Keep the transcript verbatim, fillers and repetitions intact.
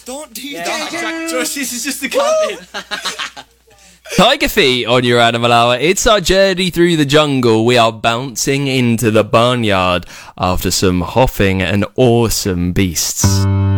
Don't do Yeah, that. Jack, Josh, this is just the counting. Tiger Feet on your Animal Hour. It's our journey through the jungle. We are bouncing into the barnyard after some hopping and awesome beasts.